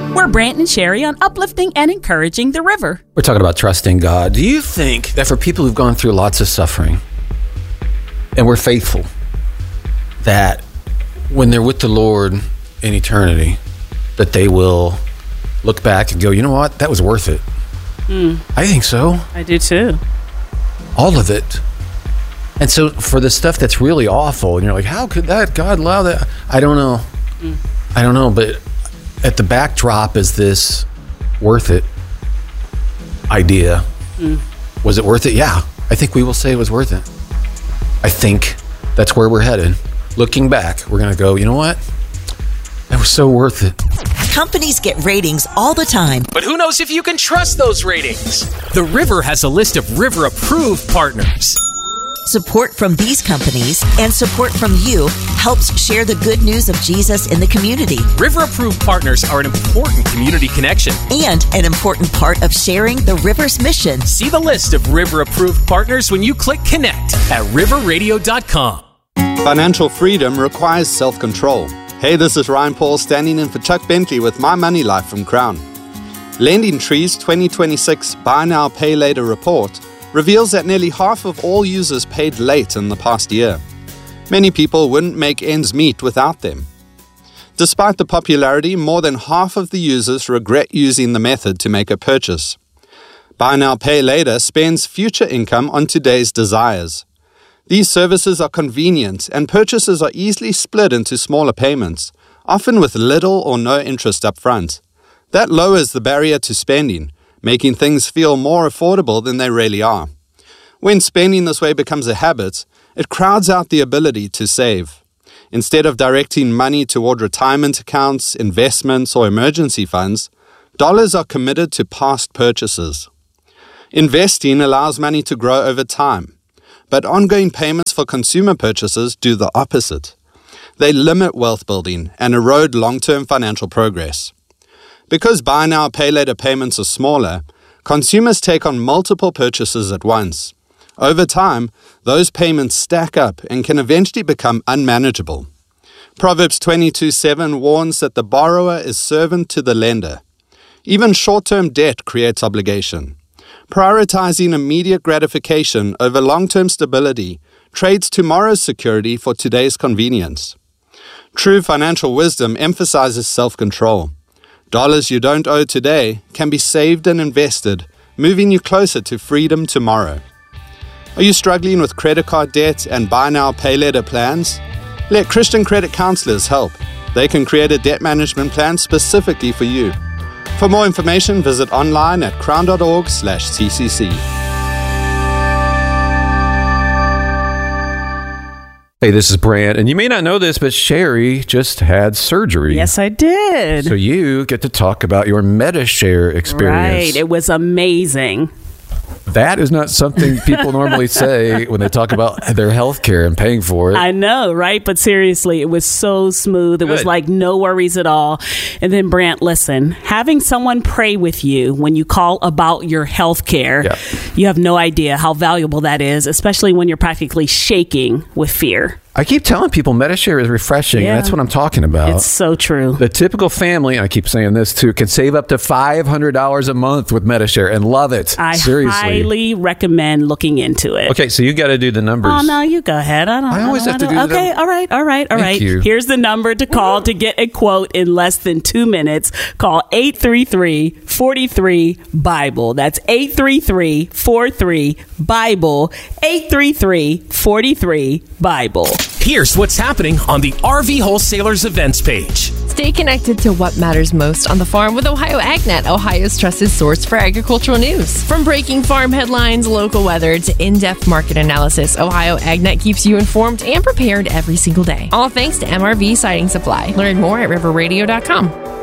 We're Brant and Sherry on uplifting and encouraging the river. We're talking about trusting God. Do you think that for people who've gone through lots of suffering, and we're faithful, that when they're with the Lord in eternity, that they will look back and go, you know what, that was worth it? I think so. I do too. All of it. And so for the stuff that's really awful, and you're like, how could that God allow that? I don't know. I don't know, but at the backdrop is this worth it idea. Was it worth it? Yeah. I think we will say it was worth it. I think that's where we're headed. Looking back, we're going to go, you know what? That was so worth it. Companies get ratings all the time. But who knows if you can trust those ratings? The River has a list of River-approved partners. Support from these companies and support from you helps share the good news of Jesus in the community. River-approved partners are an important community connection. And an important part of sharing the River's mission. See the list of River-approved partners when you click Connect at riverradio.com. Financial freedom requires self-control. Hey, this is Ryan Paul standing in for Chuck Bentley with My Money Life from Crown. Lending Tree's 2026 Buy Now, Pay Later report reveals that nearly half of all users paid late in the past year. Many people wouldn't make ends meet without them. Despite the popularity, more than half of the users regret using the method to make a purchase. Buy Now, Pay Later spends future income on today's desires. These services are convenient and purchases are easily split into smaller payments, often with little or no interest up front. That lowers the barrier to spending, making things feel more affordable than they really are. When spending this way becomes a habit, it crowds out the ability to save. Instead of directing money toward retirement accounts, investments, or emergency funds, dollars are committed to past purchases. Investing allows money to grow over time. But ongoing payments for consumer purchases do the opposite. They limit wealth building and erode long-term financial progress. Because Buy Now, Pay Later payments are smaller, consumers take on multiple purchases at once. Over time, those payments stack up and can eventually become unmanageable. Proverbs 22:7 warns that the borrower is servant to the lender. Even short-term debt creates obligation. Prioritizing immediate gratification over long-term stability trades tomorrow's security for today's convenience. True financial wisdom emphasizes self-control. Dollars you don't owe today can be saved and invested, moving you closer to freedom tomorrow. Are you struggling with credit card debt and Buy Now, Pay Later plans? Let Christian credit counselors help. They can create a debt management plan specifically for you. For more information, visit online at crown.org/CCC. Hey, this is Brant, and you may not know this, but Sherry just had surgery. Yes, I did. So you get to talk about your MediShare experience. Right. It was amazing. That is not something people normally say when they talk about their health care and paying for it. I know, right? But seriously, it was so smooth. It was like no worries at all. And then, Brant, listen, having someone pray with you when you call about your health care, you have no idea how valuable that is, especially when you're practically shaking with fear. I keep telling people MediShare is refreshing, and that's what I'm talking about. It's so true. The typical family, and I keep saying this too, can save up to $500 a month with MediShare and love it. Seriously. I highly recommend looking into it. Okay, so you got to do the numbers. Oh, no, you go ahead. I always have to do the numbers. Okay, all right. Thank you. Here's the number to call to get a quote in less than 2 minutes. Call 833-43-BIBLE. That's 833-43-BIBLE. 833-43-BIBLE. Here's what's happening on the RV Wholesalers events page. Stay connected to what matters most on the farm with Ohio AgNet, Ohio's trusted source for agricultural news. From breaking farm headlines, local weather, to in-depth market analysis, Ohio AgNet keeps you informed and prepared every single day. All thanks to MRV Siding Supply. Learn more at riverradio.com.